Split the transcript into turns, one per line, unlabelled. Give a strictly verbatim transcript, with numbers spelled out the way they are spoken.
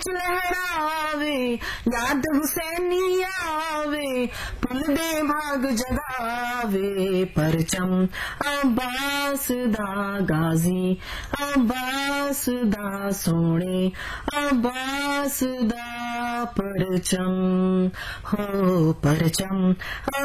लहरावे, याद हुसैनी आवे, पुल दे भाग जगावे। परचम अब्बास दा गाजी, अब्बास दा सोने, अब्बास दा परचम हो परचम।